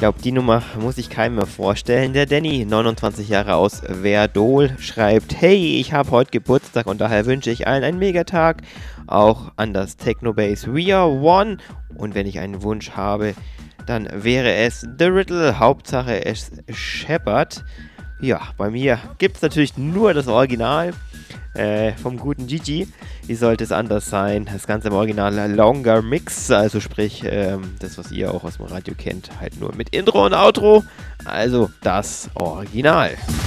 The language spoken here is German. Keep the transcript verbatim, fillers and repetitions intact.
glaube, die Nummer muss ich keinem mehr vorstellen. Der Danny, neunundzwanzig Jahre aus Verdol, schreibt: Hey, ich habe heute Geburtstag und daher wünsche ich allen einen Megatag. Auch an das Technobase We Are One. Und wenn ich einen Wunsch habe, dann wäre es The Riddle. Hauptsache es scheppert. Ja, bei mir gibt es natürlich nur das Original äh, vom guten Gigi. Wie sollte es anders sein? Das Ganze im Original Longer Mix, also sprich ähm, das, was ihr auch aus dem Radio kennt, halt nur mit Intro und Outro. Also das Original.